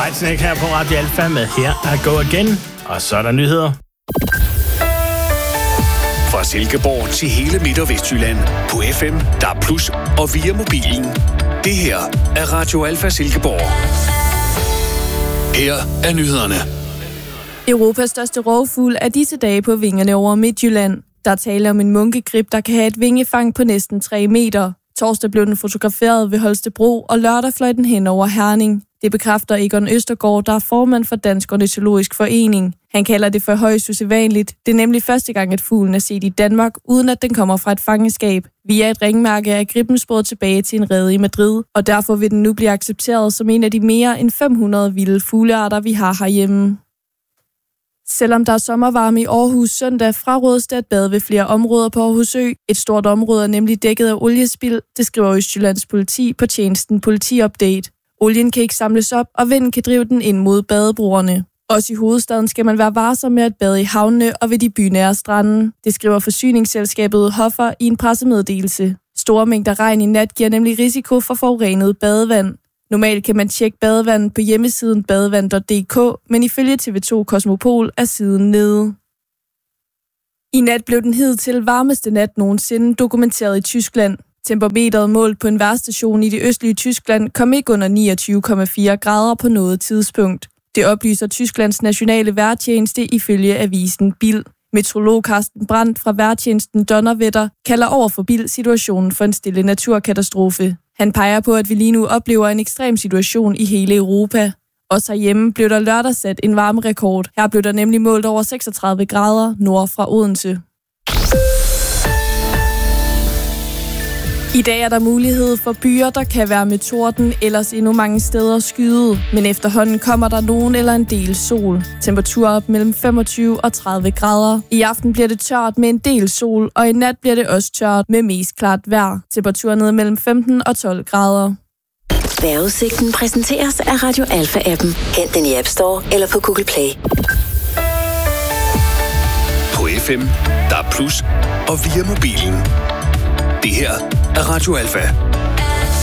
Whitesnake her på Radio Alfa med Her I Go Again. Og så er der nyheder. Fra Silkeborg til hele Midt- og Vestjylland. På FM, DAB+, og via mobilen. Det her er Radio Alfa Silkeborg. Her er nyhederne. Europas største rovfugl er disse dage på vingerne over Midtjylland. Der taler om en munkegrib, der kan have et vingefang på næsten 3 meter. Torsdag blev den fotograferet ved Holstebro, og lørdag fløj den hen over Herning. Det bekræfter Egon Østergaard, der er formand for Dansk Ornitologisk Forening. Han kalder det for højst usædvanligt. Det er nemlig første gang, at fuglen er set i Danmark, uden at den kommer fra et fangenskab. Via et ringmærke er gribben sporet tilbage til en rede i Madrid, og derfor vil den nu blive accepteret som en af de mere end 500 vilde fuglearter, vi har herhjemme. Selvom der er sommervarme i Aarhus søndag, frarådes det at bade ved flere områder på Aarhus Ø. Et stort område er nemlig dækket af oliespild, det skriver Østjyllands politi på tjenesten Politiupdate. Olien kan ikke samles op, og vinden kan drive den ind mod badebroerne. Også i hovedstaden skal man være varsom med at bade i havnene og ved de bynære strande. Det skriver forsyningsselskabet Hoffer i en pressemeddelelse. Store mængder regn i nat giver nemlig risiko for forurenet badevand. Normalt kan man tjekke badevand på hjemmesiden badevand.dk, men ifølge TV2 Kosmopol er siden nede. I nat blev den hidtil varmeste nat nogensinde dokumenteret i Tyskland. Termometeret målt på en vejrstation i det østlige Tyskland kom ikke under 29,4 grader på noget tidspunkt. Det oplyser Tysklands nationale vejrtjeneste ifølge avisen Bild. Meteorolog Carsten Brandt fra vejrtjenesten Donnerwetter kalder over for Bild situationen for en stille naturkatastrofe. Han peger på, at vi lige nu oplever en ekstrem situation i hele Europa. Også herhjemme blev der lørdag sat en varmerekord. Her blev der nemlig målt over 36 grader nord fra Odense. I dag er der mulighed for byer, der kan være med torden, ellers endnu mange steder skyde. Men efterhånden kommer der nogen eller en del sol. Temperaturer op mellem 25 og 30 grader. I aften bliver det tørt med en del sol, og i nat bliver det også tørt med mest klart vejr. Temperaturer ned mellem 15 og 12 grader. Vejrudsigten præsenteres af Radio Alfa-appen. Hent den i App Store eller på Google Play. På FM, DAB+, og via mobilen. Det her er Radio Alfa.